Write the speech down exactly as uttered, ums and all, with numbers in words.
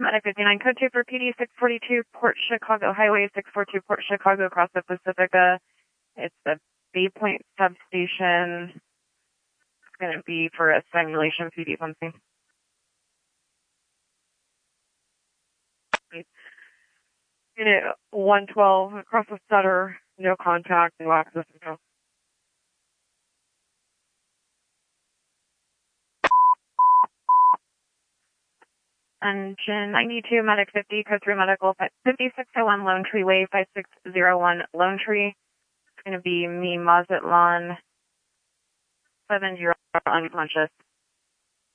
Medic fifty-nine, code two for P D six forty-two, Port Chicago Highway six forty-two, Port Chicago, across the Pacifica. It's the Bay Point substation. It's going to be for a simulation P D pumping. Unit one twelve, across the Sutter, no contact, no access control. Engine ninety-two, Medic fifty, code three medical, fifty-six oh one Lone Tree Way, five six oh one Lone Tree. It's going to be me, Mazatlan, seven zero unconscious.